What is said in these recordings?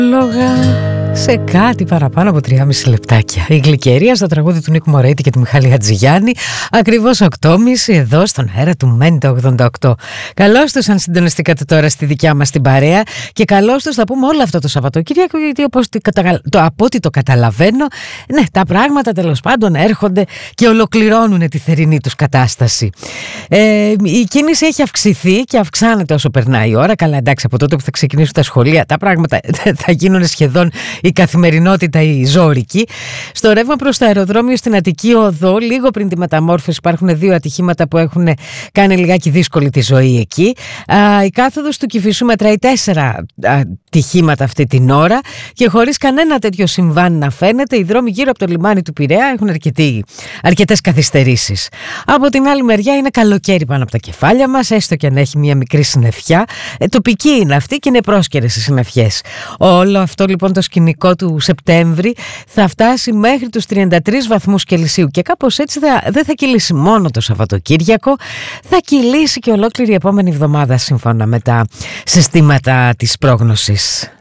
Λόγα σε κάτι παραπάνω από 3,5 λεπτάκια. Η Γλυκερία στο τραγούδι του Νίκου Μωρέιτη και του Μιχάλη Χατζηγιάννη, ακριβώς 8.30 εδώ στον αέρα του Μέντα 88. Καλώς τους αν συντονιστήκατε τώρα στη δικιά μας την παρέα και καλώς τους θα πούμε όλο αυτό το Σαββατοκύριακο, γιατί από ό,τι το καταλαβαίνω, ναι, τα πράγματα τέλος πάντων έρχονται και ολοκληρώνουν τη θερινή τους κατάσταση. Η κίνηση έχει αυξηθεί και αυξάνεται όσο περνάει η ώρα. Καλά, εντάξει, από τότε που θα ξεκινήσουν τα σχολεία τα πράγματα θα γίνουν σχεδόν η καθημερινότητα η ζώρικη. Στο ρεύμα προς το αεροδρόμιο στην Αττική Οδό, λίγο πριν τη μεταμόρφωση, υπάρχουν 2 ατυχήματα που έχουν κάνει λιγάκι δύσκολη τη ζωή εκεί. Η κάθοδος του Κηφισού μετράει 4 ατυχήματα αυτή την ώρα και χωρίς κανένα τέτοιο συμβάν να φαίνεται, οι δρόμοι γύρω από το λιμάνι του Πειραιά έχουν αρκετές καθυστερήσεις. Από την άλλη μεριά είναι καλοκαίρι πάνω από τα κεφάλια μας, έστω και αν έχει μια μικρή συννεφιά. Τοπική είναι αυτή και είναι πρόσκαιρες οι συννεφιές. Όλο αυτό λοιπόν το σκηνικό του Σεπτέμβρη θα φτάσει μέχρι τους 33 βαθμούς Κελσίου και κάπως έτσι δεν θα κυλήσει μόνο το Σαββατοκύριακο, θα κυλήσει και ολόκληρη η επόμενη εβδομάδα σύμφωνα με τα συστήματα της πρόγνωσης.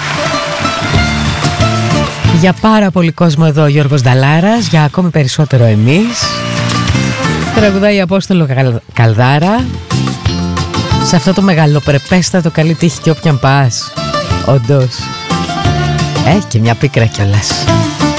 Για πάρα πολύ κόσμο εδώ ο Γιώργος Νταλάρας, για ακόμη περισσότερο εμείς. Τραγουδάει Απόστολο Καλδάρα. Σε αυτό το μεγαλοπρεπέστατο καλή τύχη και όποιαν πας. Όντως. Έχει και μια πίκρα κιόλας.